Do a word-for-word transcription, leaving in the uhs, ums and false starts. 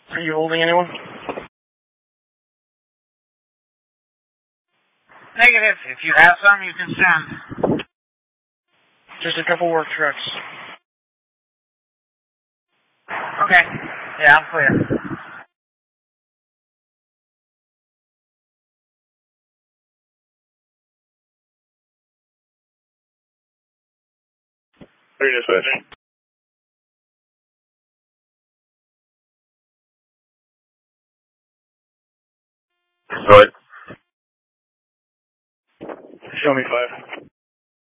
Are you holding anyone? Negative. If you have some, you can send. Just a couple work trucks. Okay. Yeah, I'm clear. Three dispatching. Go ahead. Show me five.